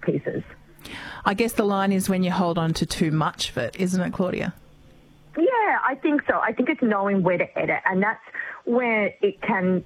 pieces. I guess the line is when you hold on to too much of it, isn't it, Claudia? Yeah, I think so. I think it's knowing where to edit, and that's where it can,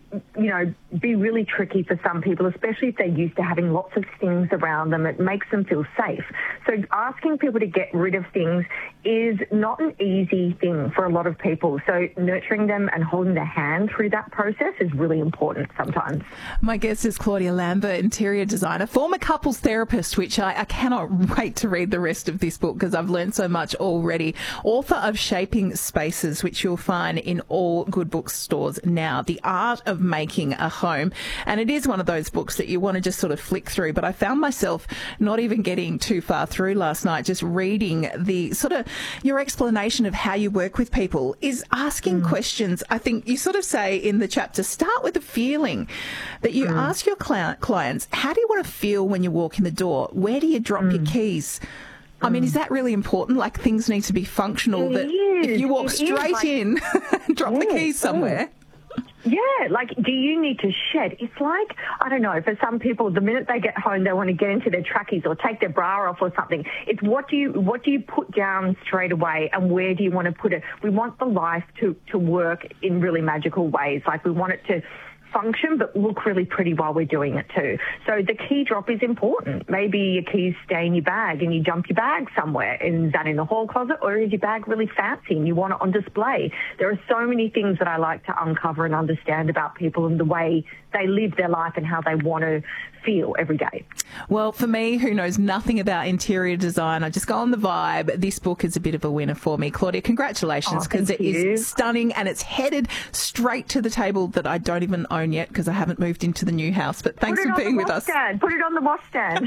be really tricky for some people, especially if they're used to having lots of things around them. It makes them feel safe. So asking people to get rid of things is not an easy thing for a lot of people. So nurturing them and holding their hand through that process is really important sometimes. My guest is Claudia Lambert, interior designer, former couples therapist, which I cannot wait to read the rest of this book because I've learned so much already. Author of Shaping Spaces, which you'll find in all good bookstores now. The Art of Making a Home. And it is one of those books that you want to just sort of flick through. But I found myself not even getting too far through last night, just reading the sort of your explanation of how you work with people is asking questions. I think you sort of say in the chapter, start with a feeling that you ask your clients, how do you want to feel when you walk in the door? Where do you drop your keys? I mean, is that really important? Like, things need to be functional. That if you walk straight in, drop the keys somewhere. Yeah, like, do you need to shed? It's like, I don't know, for some people, the minute they get home, they want to get into their trackies or take their bra off or something. It's what do you put down straight away, and where do you want to put it? We want the life to work in really magical ways. Like, we want it to function but look really pretty while we're doing it too. So the key drop is important. Maybe your keys stay in your bag and you dump your bag somewhere. Is that in the hall closet, or is your bag really fancy and you want it on display? There are so many things that I like to uncover and understand about people and the way they live their life and how they want to feel every day. Well, for me, who knows nothing about interior design, I just go on the vibe. This book is a bit of a winner for me. Claudia, congratulations, because it is stunning and it's headed straight to the table that I don't even own yet because I haven't moved into the new house. But thanks for being with us. Put it on the washstand.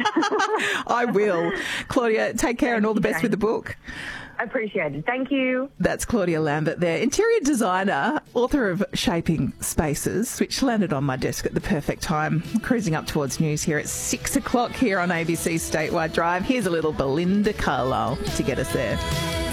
I will. Claudia, take care and all the best with the book. Appreciate it. Thank you. That's Claudia Lambert there, interior designer, author of Shaping Spaces, which landed on my desk at the perfect time. Cruising up towards news here at 6 o'clock here on ABC Statewide Drive. Here's a little Belinda Carlisle to get us there.